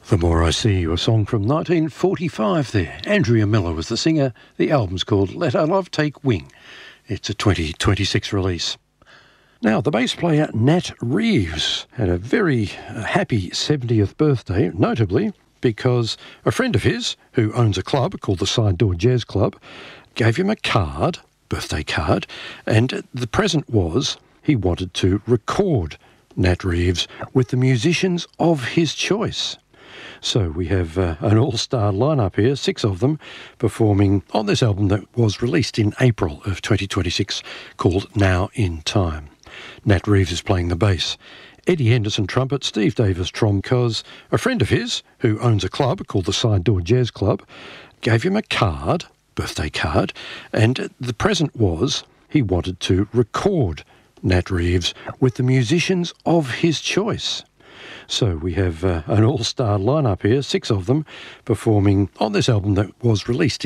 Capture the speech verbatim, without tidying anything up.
The More I See You, a song from nineteen forty-five there. Andrea Miller was the singer. The album's called Let Our Love Take Wing. It's a twenty twenty-six release. Now, the bass player Nat Reeves had a very happy seventieth birthday, notably because a friend of his, who owns a club called the Side Door Jazz Club, gave him a card, birthday card, and the present was he wanted to record Nat Reeves with the musicians of his choice. So we have uh, an all-star lineup here, six of them, performing on this album that was released in April of twenty twenty-six called Now in Time. Nat Reeves is playing the bass. Eddie Henderson trumpet, Steve Davis trombone. A friend of his, who owns a club called the Side Door Jazz Club, gave him a card, birthday card, and the present was he wanted to record Nat Reeves with the musicians of his choice. So we have uh, an all-star lineup here, six of them, performing on this album that was released